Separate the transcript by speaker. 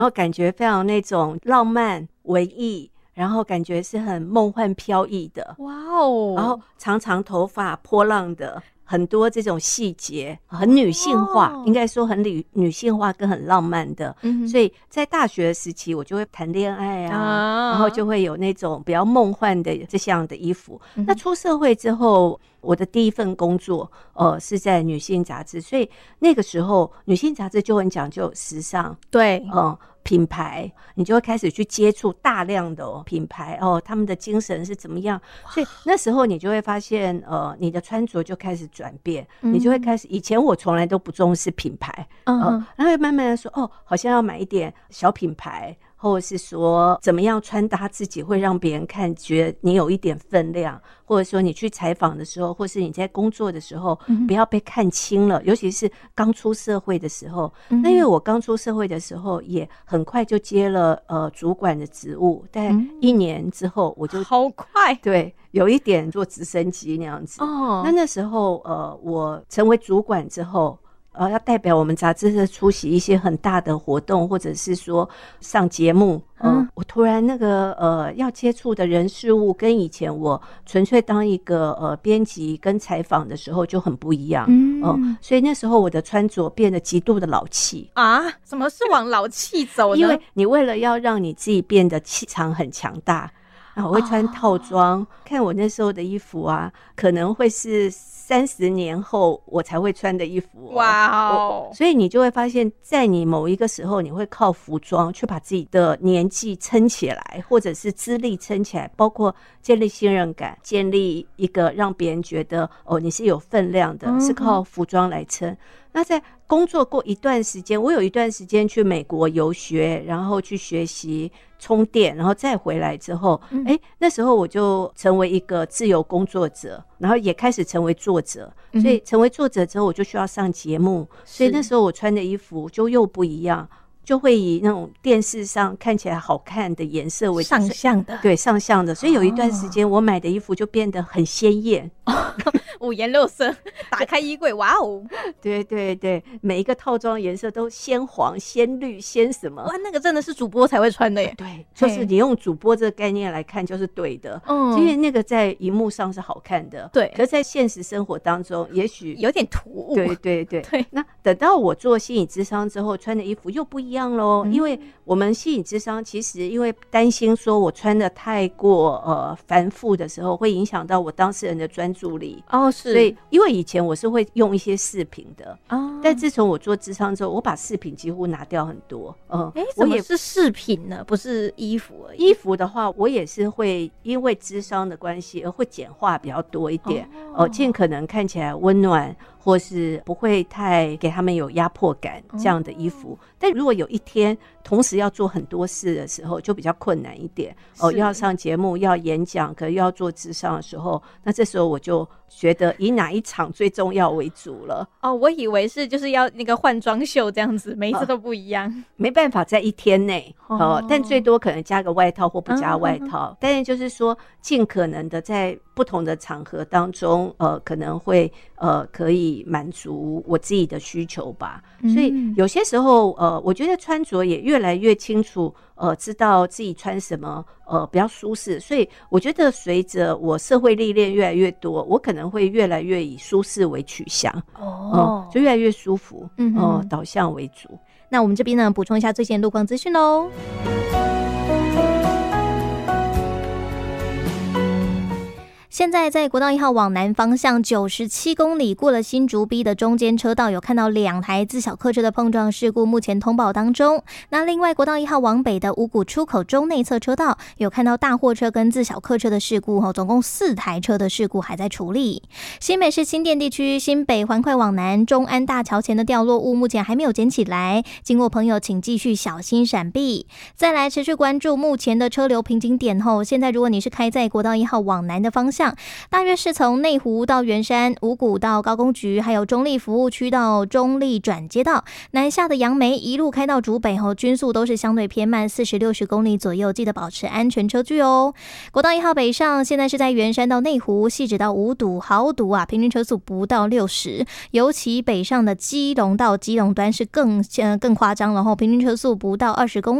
Speaker 1: 然后感觉非常那种浪漫文艺，然后感觉是很梦幻飘逸的。
Speaker 2: 哇哦！
Speaker 1: 然后长长头发波浪的，很多这种细节很女性化，应该说很女性化跟很浪漫的。所以在大学的时期我就会谈恋爱啊，然后就会有那种比较梦幻的这样的衣服。那出社会之后，我的第一份工作是在女性杂志，所以那个时候女性杂志就很讲究时尚，
Speaker 2: 对，
Speaker 1: 品牌，你就会开始去接触大量的品牌他们的精神是怎么样，所以那时候你就会发现你的穿着就开始转变，你就会开始，以前我从来都不重视品牌，然后慢慢的说好像要买一点小品牌，或者是说怎么样穿搭自己会让别人看觉得你有一点分量，或者说你去采访的时候，或是你在工作的时候不要被看轻了，尤其是刚出社会的时候。那因为我刚出社会的时候也很快就接了主管的职务，大概1年之后我就
Speaker 2: 好快，
Speaker 1: 对，有一点做直升机那样子。那时候我成为主管之后，要代表我们杂志社出席一些很大的活动，或者是说上节目，我突然那个要接触的人事物跟以前我纯粹当一个编辑跟采访的时候就很不一样，所以那时候我的穿着变得极度的老气
Speaker 2: 啊！什么是往老气走呢？
Speaker 1: 因为你为了要让你自己变得气场很强大，然后我会穿套装，看我那时候的衣服啊，可能会是30年后我才会穿的衣服。
Speaker 2: 哇哦！
Speaker 1: 所以你就会发现在你某一个时候你会靠服装去把自己的年纪撑起来，或者是资历撑起来，包括建立信任感，建立一个让别人觉得你是有分量的，是靠服装来撑。那在工作过一段时间，我有一段时间去美国游学，然后去学习充电，然后再回来之后，那时候我就成为一个自由工作者，然后也开始成为作者，所以成为作者之后我就需要上节目，所以那时候我穿的衣服就又不一样，就会以那种电视上看起来好看的颜色为
Speaker 2: 上相的，
Speaker 1: 对，上相的，所以有一段时间我买的衣服就变得很鲜艳，
Speaker 2: 五颜六色，打开衣柜，哇哦！
Speaker 1: 对对对，每一个套装颜色都鲜黄、鲜绿、鲜什么？
Speaker 2: 哇，那个真的是主播才会穿的耶！
Speaker 1: 对，就是你用主播这个概念来看，就是对的。因为那个在荧幕上是好看的，
Speaker 2: 对，
Speaker 1: 可是在现实生活当中，也许
Speaker 2: 有点突兀。
Speaker 1: 对对对对。那等到我做心理咨商之后，穿的衣服又不一样咯，因为我们心理咨商其实因为担心说我穿的太过繁复的时候，会影响到我当事人的专注力。
Speaker 2: 是，
Speaker 1: 所以因为以前我是会用一些饰品的，但自从我做咨商之后，我把饰品几乎拿掉很多。
Speaker 2: 什么是饰品呢？不是衣服而已。
Speaker 1: 衣服的话，我也是会因为咨商的关系而会简化比较多一点，尽可能看起来温暖，或是不会太给他们有压迫感这样的衣服。但如果有一天同时要做很多事的时候，就比较困难一点。又要上节目，要演讲，可又要做咨商的时候，那这时候我就觉得以哪一场最重要为主了。
Speaker 2: 我以为是就是要那个换装秀这样子，每一次都不一样。
Speaker 1: 没办法在一天内但最多可能加个外套或不加外套。但是就是说尽可能的在不同的场合当中可能会可以满足我自己的需求吧。所以有些时候我觉得穿着也越来越清楚知道自己穿什么比较舒适。所以我觉得随着我社会历练越来越多，我可能会越来越以舒适为取向就越来越舒服导向为主。
Speaker 2: 那我们这边呢补充一下最新的路况资讯咯。现在在国道1号往南方向97公里过了新竹 B 的中间车道，有看到2台自小客车的碰撞事故，目前通报当中。那另外国道1号往北的五股出口中内侧车道有看到大货车跟自小客车的事故，总共4台车的事故还在处理。新北市新店地区新北环快往南中安大桥前的掉落物目前还没有捡起来，经过朋友请继续小心闪避。再来持续关注目前的车流瓶颈点后，现在如果你是开在国道1号往南的方向， 向，大约是从内湖到圆山、五股到高工局，还有中立服务区到中立转接道，南下的杨梅一路开到竹北后，均速都是相对偏慢，40-60公里左右，记得保持安全车距哦。国道1号北上，现在是在圆山到内湖、汐止到五堵、豪堵啊，平均车速不到60，尤其北上的基隆到基隆端是更夸张了，平均车速不到20公里。